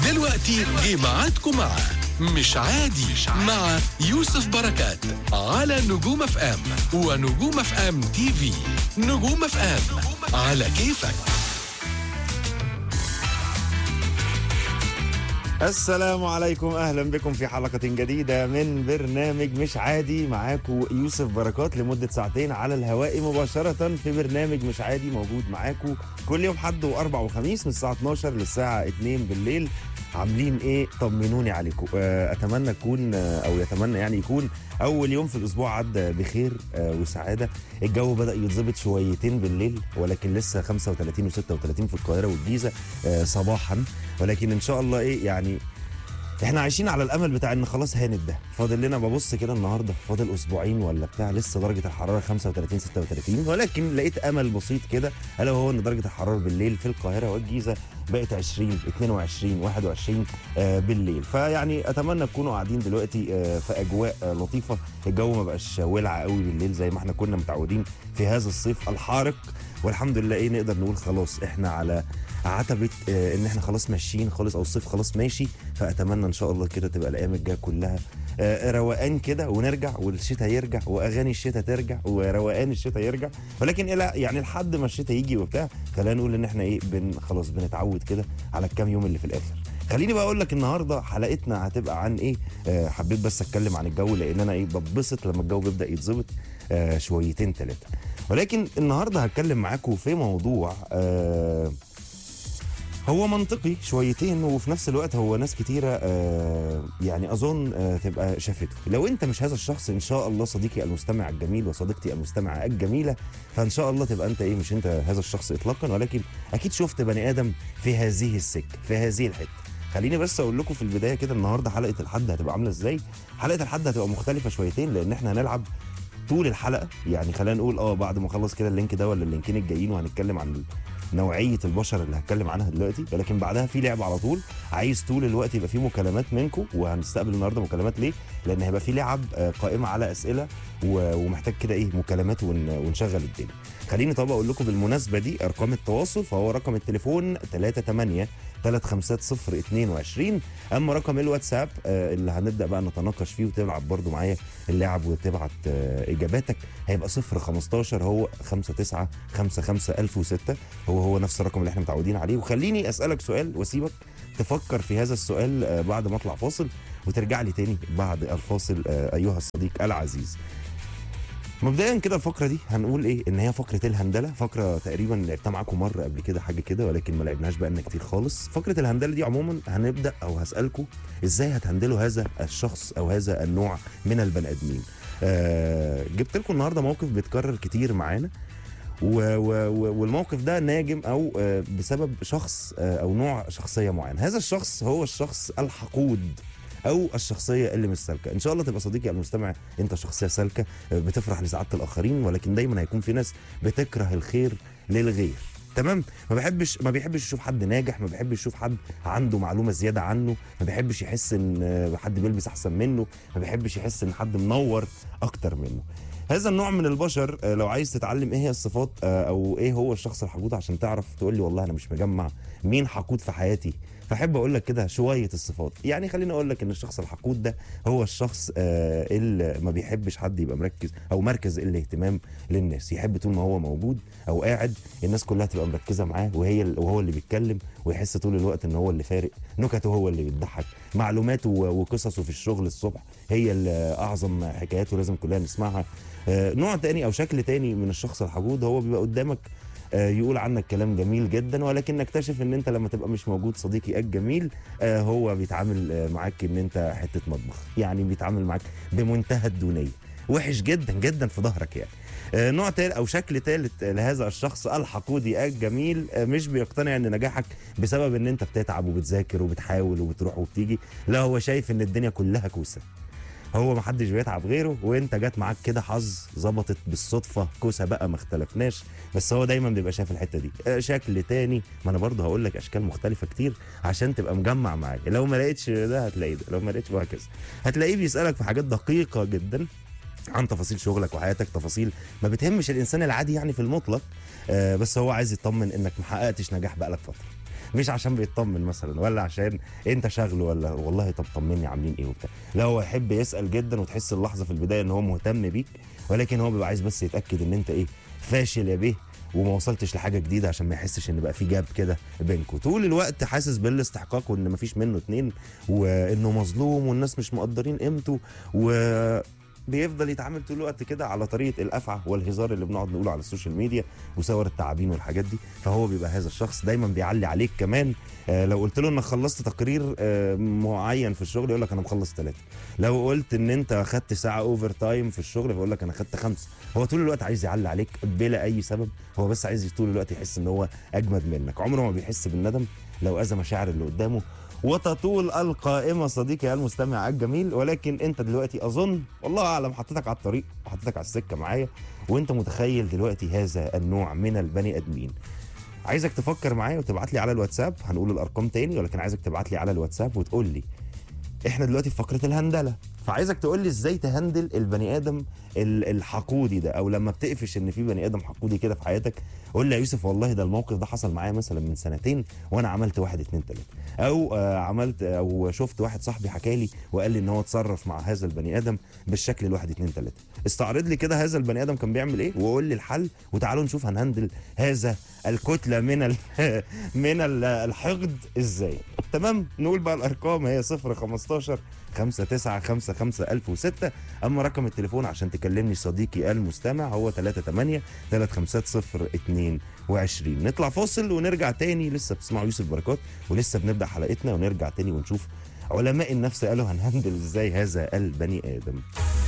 دلوقتي جه ميعادكم مع مش عادي مع يوسف بركات على نجوم اف ام ونجوم اف ام تي في. نجوم اف ام على كيفك. السلام عليكم، اهلا بكم في حلقة جديدة من برنامج مش عادي. معاكم يوسف بركات لمدة ساعتين على الهواء مباشرة في برنامج مش عادي، موجود معاكم كل يوم حد واربع وخميس من الساعة 12 للساعة 2 بالليل. عاملين ايه؟ طمنوني عليكم. اتمنى يكون او يتمنى يعني يكون اول يوم في الاسبوع عدى بخير وسعادة. الجو بدأ يتظبط شويتين بالليل، ولكن لسه 35 و36 في القاهرة والجيزة صباحا، ولكن ان شاء الله ايه يعني احنا عايشين على الامل بتاع ان خلاص هانت ده. فاضل لنا ببص كده النهارده فاضل اسبوعين ولا بتاع، لسه درجه الحراره 35 36، ولكن لقيت امل بسيط كده، الا وهو ان درجه الحراره بالليل في القاهره والجيزه بقت 20 22 21 بالليل. فيعني اتمنى تكونوا قاعدين دلوقتي في اجواء لطيفه، الجو ما بقاش ولع قوي بالليل زي ما احنا كنا متعودين في هذا الصيف الحارق. والحمد لله ايه نقدر نقول خلاص احنا على عتبة ان احنا خلاص ماشيين خالص، او الصيف خلاص ماشي. فاتمنى ان شاء الله كده تبقى الايام الجايه كلها روقان كده، ونرجع والشتاء يرجع واغاني الشتاء ترجع وروقان الشتاء يرجع. ولكن الى يعني لحد ما الشتاء يجي وبتاع، خلينا نقول ان احنا ايه خلاص بنتعود كده على الكام يوم اللي في الاخر. خليني بقى اقول لك النهارده حلقتنا هتبقى عن ايه. حبيت بس اتكلم عن الجو، لان انا ببسط لما الجو بيبدا يتظبط شويتين ثلاثه. ولكن النهارده هتكلم معاكم في موضوع هو منطقي شويتين، وفي نفس الوقت هو ناس كتيرة يعني أظن تبقى شافته. لو أنت مش هذا الشخص إن شاء الله صديقي المستمع الجميل وصديقتي المستمعة الجميلة، فإن شاء الله تبقى أنت مش أنت هذا الشخص إطلاقا، ولكن أكيد شفت بني آدم في هذه السكة في هذه الحتة. خليني بس أقول لكم في البداية كده النهاردة حلقة الحد هتبقى عاملة إزاي. حلقة الحد هتبقى مختلفة شويتين، لأن إحنا هنلعب طول الحلقة. يعني خلينا نقول بعد ما اخلص كده اللينك ده ولا اللينكين الجايين، وهنتكلم عن نوعيه البشر اللي هتكلم عنها دلوقتي. ولكن بعدها في لعبه على طول، عايز طول الوقت يبقى في مكالمات منكم، وهنستقبل النهارده مكالمات. ليه؟ لان هيبقى في لعب قائمه على اسئله، ومحتاج كده مكالمات ونشغل الدنيا. خليني طب اقول لكم بالمناسبه دي ارقام التواصل. فهو رقم التليفون 38 350 اما رقم الواتساب اللي هنبدا بقى نتناقش فيه وتلعب برضو معايا اللعب وتبعت اجاباتك هيبقى 015 هو 59 55 1006. هو نفس الرقم اللي احنا متعودين عليه. وخليني اسالك سؤال واسيبك تفكر في هذا السؤال بعد ما اطلع فاصل، وترجع لي تاني بعد الفاصل ايها الصديق العزيز. مبدئيا كده الفقره دي هنقول ايه ان هي فقره الهندله. فقره تقريبا لعبتها معاكم مره قبل كده حاجه كده، ولكن ما لعبناش بقالنا كتير خالص. فقره الهندله دي عموما هنبدا او هسالكم ازاي هتهندلوا هذا الشخص او هذا النوع من البني ادمين. جبت لكم النهارده موقف بيتكرر كتير معانا، والموقف ده ناجم او بسبب شخص او نوع شخصيه معين. هذا الشخص هو الشخص الحقود او الشخصيه اللي مش سالكه. ان شاء الله تبقى صديقي المستمع انت شخصيه سالكه بتفرح لسعاده الاخرين، ولكن دايما هيكون في ناس بتكره الخير للغير. تمام؟ ما بيحبش يشوف حد ناجح، ما بيحبش يشوف حد عنده معلومه زياده عنه، ما بيحبش يحس ان حد بيلبس احسن منه، ما بيحبش يحس ان حد منور اكتر منه. هذا النوع من البشر لو عايز تتعلم ايه هي الصفات او ايه هو الشخص الحقود عشان تعرف تقول لي والله انا مش مجمع مين حقود في حياتي، فاحب اقول لك كده شويه الصفات. يعني خليني اقول لك ان الشخص الحقود ده هو الشخص اللي ما بيحبش حد يبقى مركز او مركز الاهتمام للناس. يحب طول ما هو موجود او قاعد الناس كلها تبقى مركزه معاه، وهو اللي بيتكلم، ويحس طول الوقت ان هو اللي فارق، نكته هو اللي بيضحك، معلوماته وقصصه في الشغل الصبح هي اللي اعظم حكاياته لازم كلنا نسمعها. نوع تاني او شكل تاني من الشخص الحقود هو بيبقى قدامك يقول عنك كلام جميل جدا، ولكن نكتشف ان انت لما تبقى مش موجود صديقي الجميل هو بيتعامل معاك ان انت حته مطبخ. يعني بيتعامل معاك بمنتهى الدونيه، وحش جدا جدا في ظهرك. يعني نوع تالت او شكل تالت لهذا الشخص الحقودي الجميل مش بيقتنع ان نجاحك بسبب ان انت بتتعب وبتذاكر وبتحاول وبتروح وبتيجي، لا هو شايف ان الدنيا كلها كوسه، هو محدش بيتعب غيره، وانت جات معاك كده حظ ظبطت بالصدفه كوسه بقى ما اختلفناش. بس هو دايما بيبقى شايف الحته دي. شكل تاني، ما انا برضه هقول لك اشكال مختلفه كتير عشان تبقى مجمع معايا. لو ما لقيتش ده هتلاقيه ده، لو ما لقيتش وهكذا. هتلاقيه بيسالك في حاجات دقيقه جدا عن تفاصيل شغلك وحياتك، تفاصيل ما بتهمش الانسان العادي يعني في المطلق، بس هو عايز يطمن انك ما حققتش نجاح بقالك فتره. مش عشان بيطمن مثلا، ولا عشان انت شغله، ولا والله طب طمني عاملين ايه وبتاع. لا، هو يحب يسال جدا، وتحس اللحظه في البدايه ان هو مهتم بيك، ولكن هو بيبقى عايز بس يتاكد ان انت ايه، فاشل يا بيه، وما وصلتش لحاجه جديده، عشان ما يحسش ان بقى في جاب كده بينكم طول الوقت، حاسس بالاستحقاق وان مفيش منه اتنين، وانه مظلوم والناس مش مقدرين قيمته، بيفضل يتعامل طول الوقت كده على طريقه الافعى والهزار اللي بنقعد نقوله على السوشيال ميديا وصور التعابين والحاجات دي. فهو بيبقى هذا الشخص دايما بيعلي عليك كمان. لو قلت له انك خلصت تقرير معين في الشغل، يقول لك انا مخلص 3. لو قلت ان انت خدت ساعه اوفر تايم في الشغل، فيقول لك انا خدت 5. هو طول الوقت عايز يعلي عليك بلا اي سبب، هو بس عايز طول الوقت يحس ان هو اجمد منك. عمره ما بيحس بالندم لو اذى مشاعر اللي قدامه. وتطول القائمه صديقي يا المستمع الجميل، ولكن انت دلوقتي اظن والله اعلم حطيتك على الطريق وحطيتك على السكه معايا، وانت متخيل دلوقتي هذا النوع من البني ادمين. عايزك تفكر معايا وتبعت لي على الواتساب، هنقول الارقام تاني، ولكن عايزك تبعت لي على الواتساب وتقول لي احنا دلوقتي في فقره الهندله، فعايزك تقول لي ازاي تهندل البني ادم الحقودي ده، او لما بتقفش ان في بني ادم حقودي كده في حياتك. قول لي يا يوسف والله ده الموقف ده حصل معايا مثلا من 2 وانا عملت 1 2 3، او عملت او شفت واحد صاحبي حكى لي وقال لي ان هو اتصرف مع هذا البني ادم بالشكل 1 2 3. استعرض لي كده هذا البني ادم كان بيعمل ايه، وقول لي الحل، وتعالوا نشوف هنهندل هذا الكتله من الحقد ازاي. تمام، نقول بقى الارقام هي 015 5955006. اما رقم التليفون عشان تكلمني صديقي المستمع هو 38 35022. نطلع فاصل ونرجع تاني. لسه بتسمعوا يوسف بركات، ولسه بنبدا حلقتنا، ونرجع تاني ونشوف علماء النفس قالوا هنهندل ازاي هذا البني ادم.